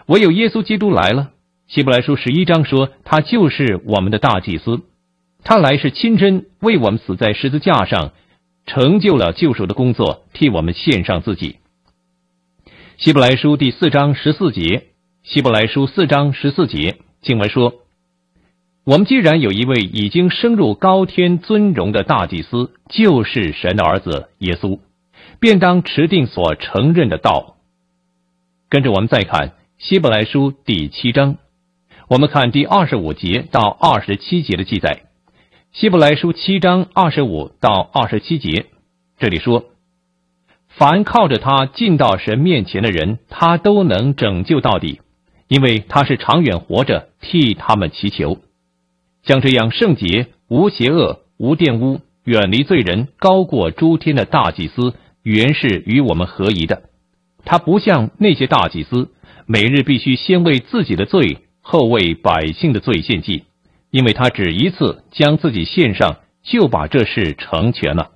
唯有耶稣基督来了。希伯来书11章说，他就是我们的大祭司，他来是亲身为我们死在十字架上，成就了救赎的工作，替我们献上自己。希伯来书第4章14节，希伯来书4章14节经文说，我们既然有一位已经升入高天尊荣的大祭司，就是神的儿子耶稣，便当持定所承认的道。跟着我们再看希伯来书第7章，我们看第25节到27节的记载。希伯来书7章25到27节，这里说，凡靠着他进到神面前的人，他都能拯救到底，因为他是长远活着，替他们祈求。像这样圣洁、无邪恶、无玷污、远离罪人、高过诸天的大祭司，原是与我们合宜的。他不像那些大祭司，每日必须先为自己的罪，后为百姓的罪献祭，因为他只一次将自己献上，就把这事成全了。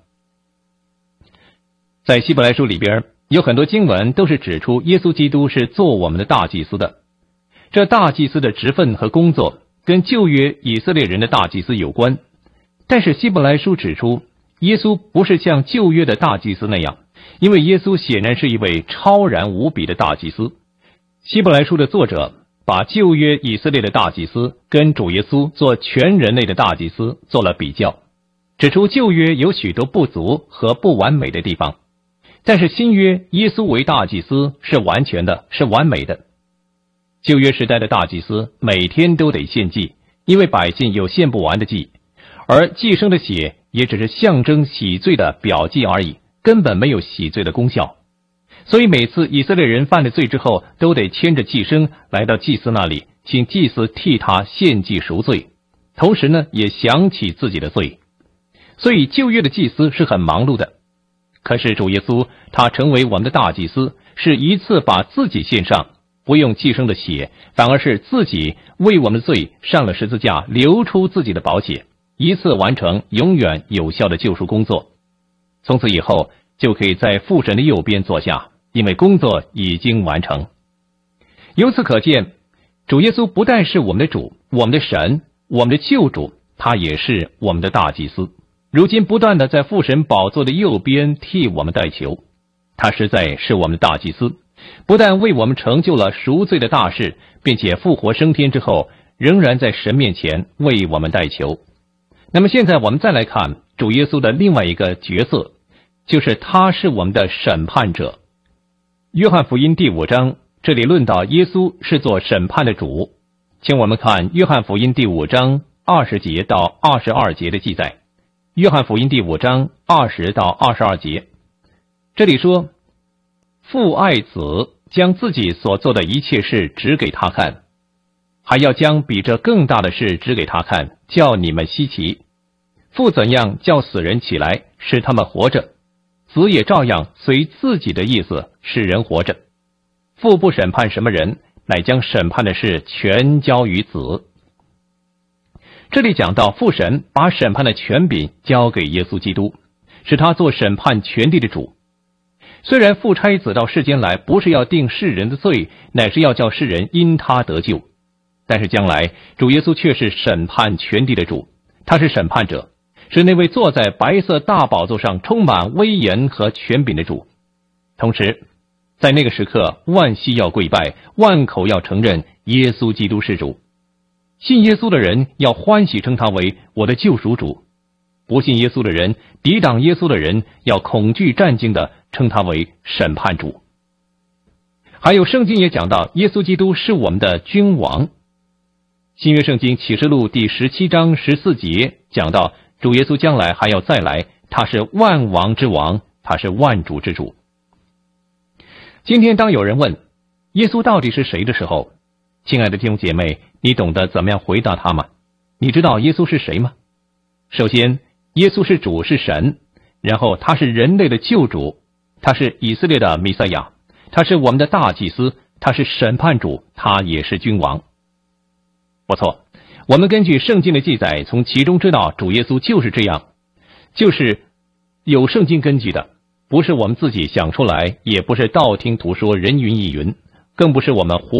在希伯来书里边，有很多经文都是指出耶稣基督是做我们的大祭司的。这大祭司的职分和工作跟旧约以色列人的大祭司有关，但是希伯来书指出，耶稣不是像旧约的大祭司那样，因为耶稣显然是一位超然无比的大祭司。希伯来书的作者把旧约以色列的大祭司跟主耶稣做全人类的大祭司做了比较，指出旧约有许多不足和不完美的地方，但是新约耶稣为大祭司是完全的，是完美的。旧约时代的大祭司每天都得献祭，因为百姓有献不完的祭，而祭牲的血也只是象征洗罪的表祭而已，根本没有洗罪的功效。所以每次以色列人犯了罪之后，都得牵着祭牲来到祭司那里，请祭司替他献祭赎罪，同时呢也想起自己的罪。所以旧约的祭司是很忙碌的。可是主耶稣他成为我们的大祭司，是一次把自己献上，不用祭牲的血，反而是自己为我们的罪上了十字架，流出自己的宝血，一次完成永远有效的救赎工作。从此以后就可以在父神的右边坐下，因为工作已经完成。由此可见，主耶稣不但是我们的主，我们的神，我们的救主，他也是我们的大祭司，如今不断的在父神宝座的右边替我们代求。他实在是我们的大祭司，不但为我们成就了赎罪的大事，并且复活升天之后仍然在神面前为我们代求。那么现在我们再来看主耶稣的另外一个角色，就是他是我们的审判者。约翰福音第5章，这里论到耶稣是做审判的主，请我们看约翰福音第5章20节到22节的记载。约翰福音第5章20到22节，这里说，父爱子，将自己所做的一切事指给他看，还要将比这更大的事指给他看，叫你们稀奇。父怎样叫死人起来，使他们活着，子也照样随自己的意思使人活着。父不审判什么人，乃将审判的事全交于子。这里讲到父神把审判的权柄交给耶稣基督，使他做审判全地的主。虽然父差子到世间来不是要定世人的罪，乃是要叫世人因他得救，但是将来主耶稣却是审判全地的主，他是审判者，是那位坐在白色大宝座上充满威严和权柄的主。同时在那个时刻，万膝要跪拜，万口要承认耶稣基督是主。信耶稣的人要欢喜称他为我的救赎主，不信耶稣的人，抵挡耶稣的人要恐惧战兢地称他为审判主。还有圣经也讲到耶稣基督是我们的君王。新约圣经启示录第17章14节讲到主耶稣将来还要再来，他是万王之王，他是万主之主。今天当有人问耶稣到底是谁的时候，亲爱的弟兄姐妹，你懂得怎么样回答他吗？你知道耶稣是谁吗？首先，耶稣是主，是神，然后他是人类的救主，他是以色列的弥赛亚，他是我们的大祭司，他是审判主，他也是君王。不错，我们根据圣经的记载，从其中知道主耶稣就是这样，就是有圣经根据的，不是我们自己想出来，也不是道听途说人云亦云，更不是我们胡